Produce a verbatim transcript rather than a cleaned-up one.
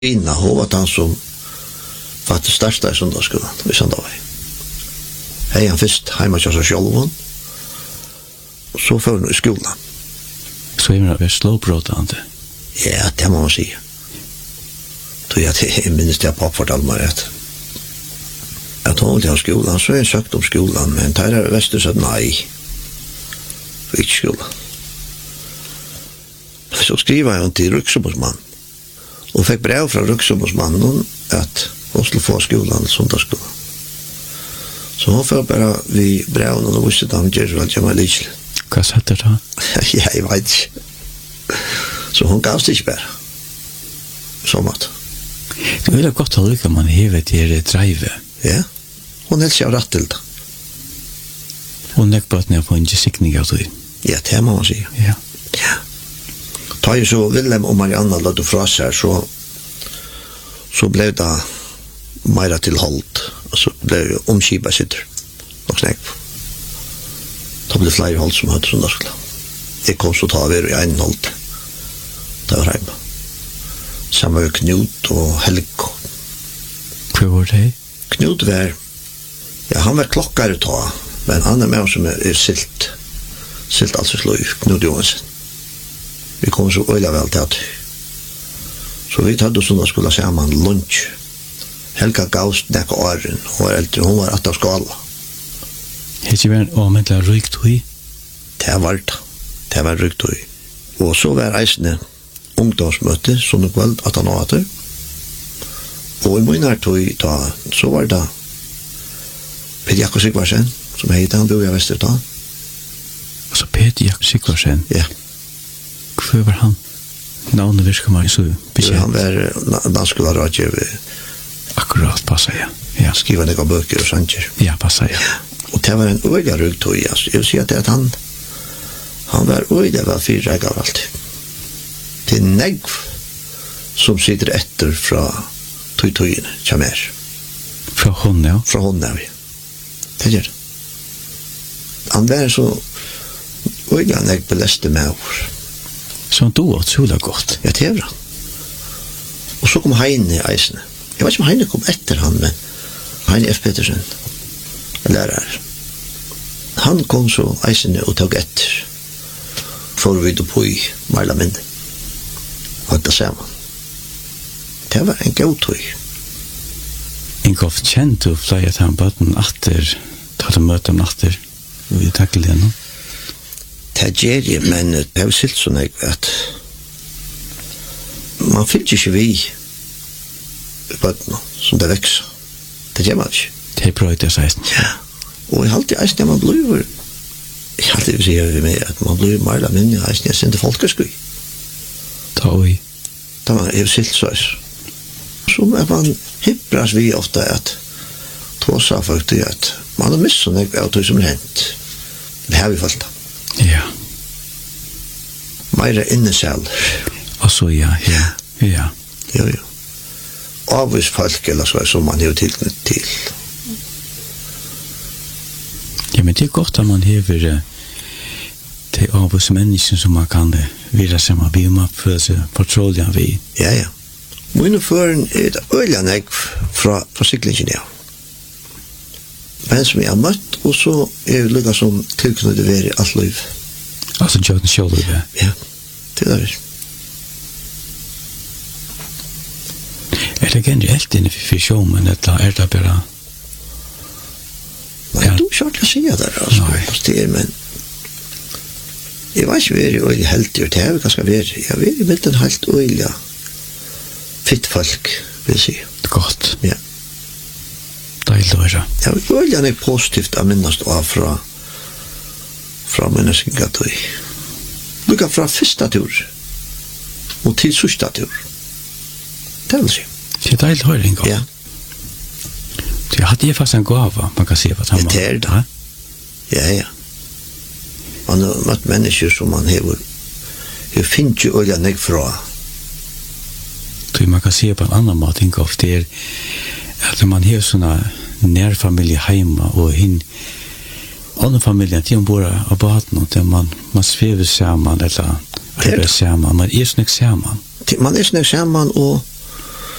Ina, hon var den som faktisk startet i sundagsskolen i Sandavai. Hei han først hjemme til seg selv, og så får hun i skolen. Så er det slåbrådende? Ja, det må man si. Så jeg, jeg minnes det pappa fortalte meg at jeg tog til skolen, så jeg søkte om skolen, men der er Vester sagt nei. For ikke skolen. Så skriver jeg til Ruksemåsmannen, og fikk brev fra Ruksemåsmannen at hun skulle få skolen, sundagsskolen. Så hun fikk bare vi brev, og visste at han gjør alt jeg var lykelig. Hva satt det da? Jeg vet ikke. Så hun gav det ikke bare. Så måtte. Det er veldig godt å lykke man hever til drive. Ja, hun helst jeg rett til det. Hun legger på at ned på en sikning av det. Ja, det må man si. Ja. Ja. Ta jo så Willem og Marianna lødde fra seg, så, så ble det mer til holdt. Og så ble det omkibet sitter. Og snakk på. Da ble det flere holdt som hadde sånn norsk. Jeg kom så ta over i en holdt. Det var hjemme. Sammen med Knut og Helko. Hva var det? Knut var, ja, han var klokkere ta, men han er med som er, er silt. Silt altså sløy, Knut Johansen. Vi kom så øyla vel til at. Så vi tatt oss sånn at skulle sammen lunch. Helga Gaust nekka åren, hun var eldre, hun var at av skala. Hette var en omendelig rykt høy? Det var det. Det var rykt høy. Og så var eisene ungdomsmøte, sånn kveld, at han åter. Og i min her tog, da, så var det Peter Jakob Sigvarsen, som heter han, bor i Vesterstad. Altså Peter Jakob Sigvarsen? Ja. Hvor var han? Navnet virker meg så bekjent. Han var danskelig rådgiver. Akkurat, passer jeg. Ja. Skriver noen bøker og sanger. Ja, passer jeg. Ja. Og det var en øyla rygtøy, altså. Jeg vil si at han, han var øyla vel fyrreg av alt. Det er negv som sitter etter fra tøy-tøyene, kjamer. Fra hånden, ja? Fra hånden, ja. Det gjør det. Han var så øyla negv beleste med ord. Så han dog åt sola godt? Ja, det var han. Og så kom Heine i eisene. Jeg vet ikke om Heine kom etter han, men Heine F. Petersen, lærer. Han kom så eisene og tog etter. For vi då på i Marla Minde. Og det ser man. Det var en god tog. En gav kjent og fløy at han bøtten atter, tatt og møte om atter. Vi takler det nå. Det gjør jeg, men det er jo silt sånn jeg vet. Man fyller ikke vi i bøttene som det vekser. Det gjør man ikke. Det er bra i det seisen. Ja. Og jeg har alltid eisen man blir, jeg har alltid sier vi med at man blir mer eller mindre eisen jeg sender folkeskøy. Da og i. Da man er silt sånn. Så er man hippras vi ofte at tåsa folk til at man har misst sånn jeg vet hva som er hent. Det har vi falt da. Ja. Meira innesel. Og så, ja, ja, ja. Jo, jo. Avvis folk, eller så, som man har tilknytt til. Ja, men det er godt at man hever uh, til avvis mennesker som man kan uh, være sammen med, man føler seg fortrolig av vi. Ja, ja. Mine føren er et øyelig jeg fra, fra syklingen, ja. Men som jeg har møtt, og så er det lukket som tilknyttet være i alt liv. Altså Jordan Sjåløy, ja. Ja, det er det. Er det generelt inne for sjåmen, eller er det bare... Nei, ja. Du er kjart å si det der, altså. Det er, men... Jeg var ikke veldig øyelig heldig, og det er jo ganske veldig. Jeg var veldig helt øyelig fitt folk, vil jeg si. Godt. Ja. Deilig å høre. Ja, det er veldig positivt å minnes av fra fra menneskegatøy. Lukka fra første tur og til sørste tur. Det vil si. Det er deilig å høre en gang. Ja. Så jeg hadde jeg faktisk en gave, man kan se hva han var. Det er det. Ja, ja. Man har møtt mennesker som man har har finnet jo øye nek fra. Så man kan se på en annen måte, en gang, det er at man har sånne nærfamilie hjemme, og hin andre familjen, de bor av baden, og man, man svever sammen, eller arbeider sammen, man er snakk sammen. Man er snakk sammen, og